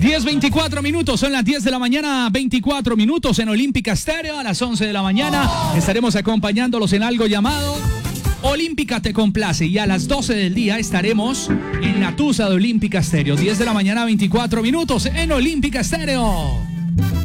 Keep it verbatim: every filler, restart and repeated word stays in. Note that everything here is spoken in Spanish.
diez veinticuatro minutos, son las diez de la mañana, veinticuatro minutos en Olímpica Estéreo. A las once de la mañana estaremos acompañándolos en algo llamado Olímpica Te Complace. Y a las doce del día estaremos en la Tusa de Olímpica Estéreo. diez de la mañana, veinticuatro minutos en Olímpica Estéreo.